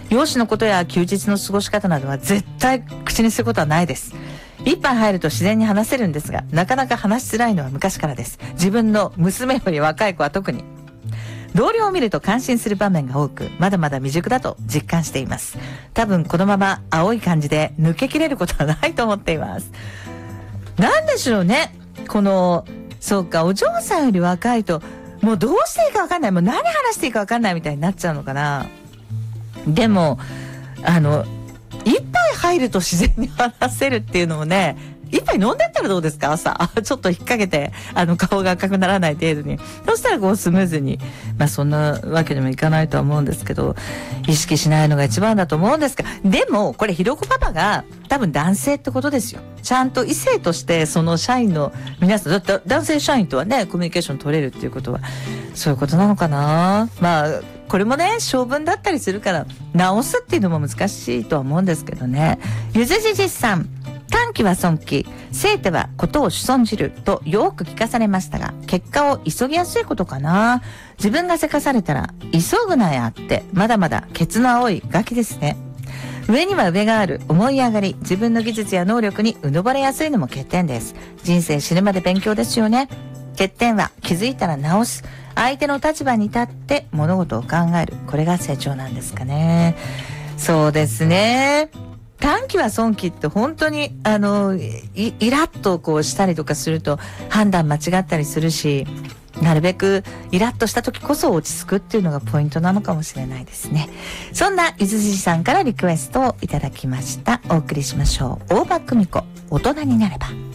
容姿のことや休日の過ごし方などは絶対口にすることはないです。一杯入ると自然に話せるんですが、なかなか話しづらいのは昔からです。自分の娘より若い子は特に。同僚を見ると感心する場面が多く、まだまだ未熟だと実感しています。多分このまま青い感じで抜けきれることはないと思っています。なんでしょうね、この、そうか、お嬢さんより若いともうどうしていいか分かんない、もう何話していいか分かんないみたいになっちゃうのかな。でも一杯入ると自然に話せるっていうのもね、一杯飲んでったらどうですか、朝ちょっと引っ掛けて顔が赤くならない程度に、そしたらこうスムーズに、そんなわけにもいかないとは思うんですけど、意識しないのが一番だと思うんですが、でもこれひろこパパが多分男性ってことですよ。ちゃんと異性としてその社員の皆さん、だって男性社員とはねコミュニケーション取れるっていうことはそういうことなのかな。これもね性分だったりするから直すっていうのも難しいとは思うんですけどね。ゆずじじさん、短期は損期、生てはことを主損じるとよく聞かされましたが、結果を急ぎやすいことかな。自分がせかされたら急ぐなやって、まだまだケツの青いガキですね。上には上がある思い上がり、自分の技術や能力にうぬぼれやすいのも欠点です。人生死ぬまで勉強ですよね。欠点は気づいたら直す、相手の立場に立って物事を考える、これが成長なんですかね。そうですね、短期は損期って本当にイラッとこうしたりとかすると判断間違ったりするし、なるべくイラッとした時こそ落ち着くっていうのがポイントなのかもしれないですね。そんなゆずじさんからリクエストをいただきました。お送りしましょう。大場久美子、大人になれば。